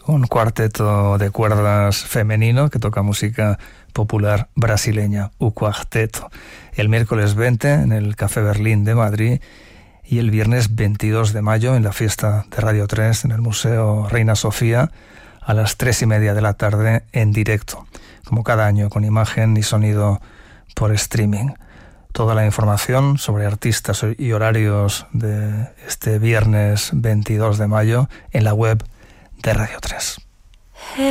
un cuarteto de cuerdas femenino que toca música popular brasileña, o Quarteto. El miércoles 20 en el Café Berlín de Madrid y el viernes 22 de mayo en la fiesta de Radio 3 en el Museo Reina Sofía a las 3:30 de la tarde en directo, como cada año, con imagen y sonido por streaming. Toda la información sobre artistas y horarios de este viernes 22 de mayo en la web de Radio 3.